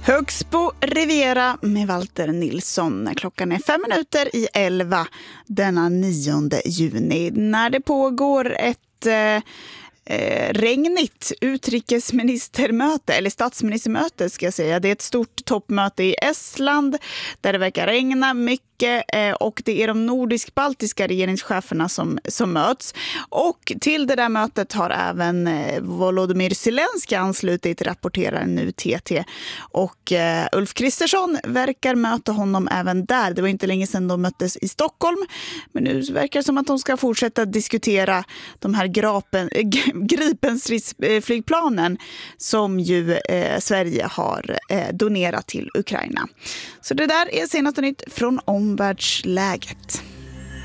Högsbo Riviera med Walter Nilsson. Klockan är 11:05 denna 9 juni. När det pågår ett regnigt utrikesministermöte, eller statsministermöte ska jag säga. Det är ett stort toppmöte i Estland där det verkar regna mycket, och det är de nordisk-baltiska regeringscheferna som möts. Och till det där mötet har även Volodymyr Zelensky anslutit, rapporterar nu TT. Och Ulf Kristersson verkar möta honom även där. Det var inte länge sedan de möttes i Stockholm, men nu verkar det som att de ska fortsätta diskutera de här Gripen-stridsflygplanen som ju Sverige har donerat till Ukraina. Så det där är senaste nytt från omvärldsläget.